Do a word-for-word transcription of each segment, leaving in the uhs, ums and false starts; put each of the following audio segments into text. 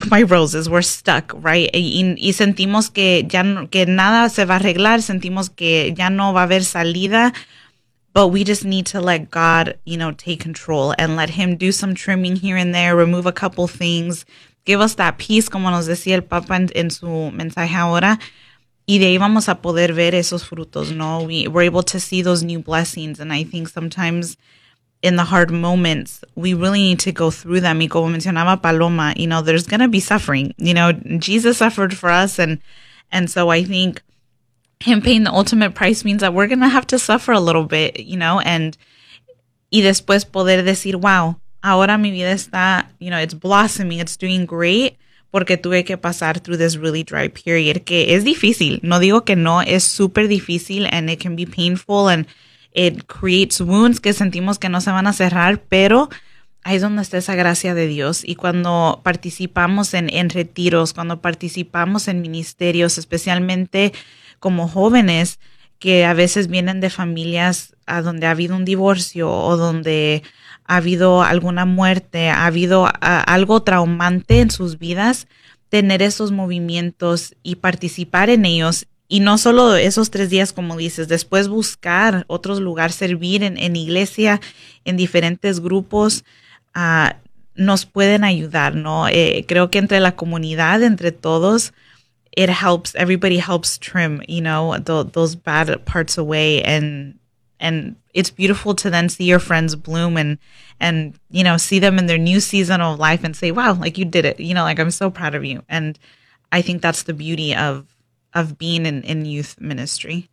my roses, we're stuck, right? Y, y sentimos que ya no, que nada se va a arreglar, sentimos que ya no va a haber salida, but we just need to let God, you know, take control and let him do some trimming here and there, remove a couple things, give us that peace, como nos decía el Papa en, en su mensaje ahora. Y de ahí vamos a poder ver esos frutos, ¿no? We, we're able to see those new blessings. And I think sometimes in the hard moments, we really need to go through them. Y como mencionaba Paloma, you know, there's going to be suffering. You know, Jesus suffered for us. And, and so I think him paying the ultimate price means that we're going to have to suffer a little bit, you know, and y después poder decir, wow, ahora mi vida está, you know, it's blossoming, it's doing great. Porque tuve que pasar through this really dry period, que es difícil. No digo que no, es súper difícil and it can be painful and it creates wounds que sentimos que no se van a cerrar, pero ahí es donde está esa gracia de Dios. Y cuando participamos en, en retiros, cuando participamos en ministerios, especialmente como jóvenes que a veces vienen de familias a donde ha habido un divorcio o donde ha habido alguna muerte, ha habido uh, algo traumante en sus vidas, tener esos movimientos y participar en ellos. Y no solo esos tres días, como dices, después buscar otros lugares, servir en, en iglesia, en diferentes grupos, uh, nos pueden ayudar, ¿no? Eh, creo que entre la comunidad, entre todos, it helps, everybody helps trim, you know, the, those bad parts away. And And it's beautiful to then see your friends bloom and, and, you know, see them in their new season of life and say, wow, like you did it. You know, like I'm so proud of you. And I think that's the beauty of, of being in, in youth ministry.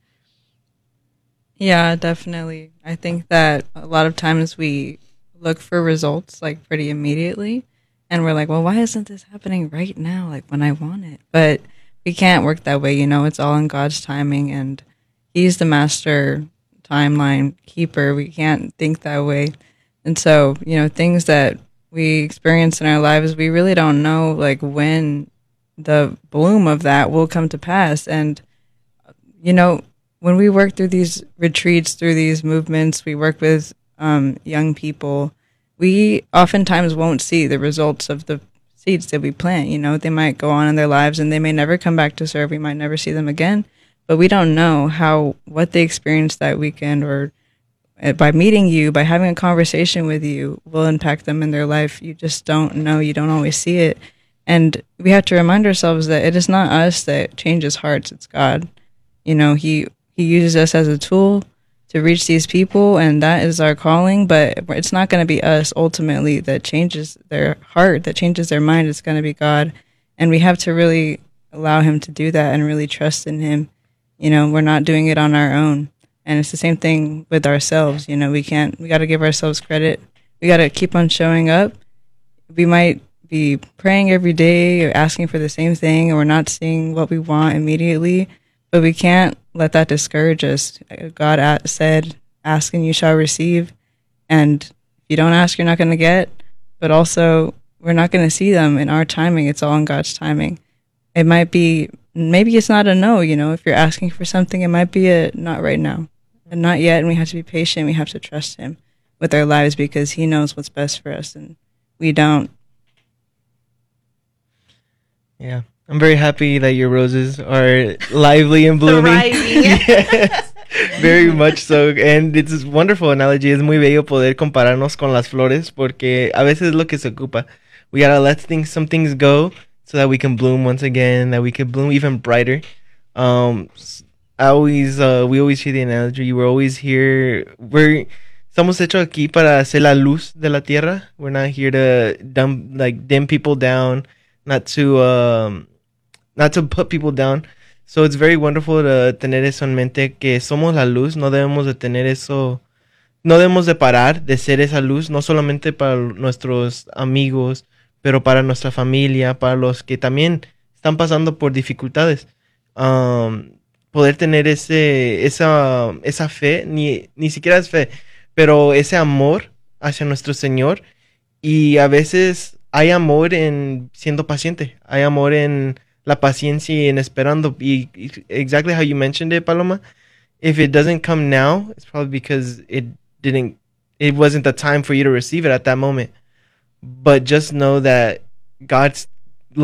Yeah, definitely. I think that a lot of times we look for results like pretty immediately. And we're like, well, why isn't this happening right now? Like when I want it. But we can't work that way. You know, it's all in God's timing and he's the master timeline keeper. We can't think that way. And so, you know, things that we experience in our lives, we really don't know like when the bloom of that will come to pass. And, you know, when we work through these retreats, through these movements, we work with um, young people, we oftentimes won't see the results of the seeds that we plant. You know, they might go on in their lives and they may never come back to serve. We might never see them again. But we don't know how, what they experienced that weekend or by meeting you, by having a conversation with you will impact them in their life. You just don't know. You don't always see it. And we have to remind ourselves that it is not us that changes hearts. It's God. You know, he, he uses us as a tool to reach these people, and that is our calling. But it's not going to be us ultimately that changes their heart, that changes their mind. It's going to be God. And we have to really allow him to do that and really trust in him. You know, we're not doing it on our own. And it's the same thing with ourselves. You know, we can't, we got to give ourselves credit. We got to keep on showing up. We might be praying every day or asking for the same thing, and we're not seeing what we want immediately, but we can't let that discourage us. God said, ask and you shall receive. And if you don't ask, you're not going to get. But also, we're not going to see them in our timing. It's all in God's timing. It might be, maybe it's not a no, you know, if you're asking for something, it might be a not right now, and not yet. And we have to be patient. We have to trust him with our lives because he knows what's best for us and we don't. Yeah. I'm very happy that your roses are lively and blooming. Yes, very much so. And it's a wonderful analogy. Es muy bello poder compararnos con las flores porque a veces es lo que se ocupa. We gotta let things, some things go, so that we can bloom once again, that we can bloom even brighter. Um, I always, uh, we always hear the analogy. We're always here. We're, estamos hechos aquí para ser la luz de la tierra. We're not here to dumb, like dim people down, not to, um, not to put people down. So it's very wonderful to tener eso en mente, que somos la luz. No debemos de tener eso, no debemos de parar de ser esa luz, no solamente para nuestros amigos, pero para nuestra familia, para los que también están pasando por dificultades. Um, poder tener ese, esa, esa fe, ni, ni siquiera es fe, pero ese amor hacia nuestro Señor. Y a veces hay amor en siendo paciente, hay amor en la paciencia y en esperando. Y exactly how you mentioned it, Paloma, if it doesn't come now, it's probably because it didn't, it wasn't the time for you to receive it at that moment. But just know that God's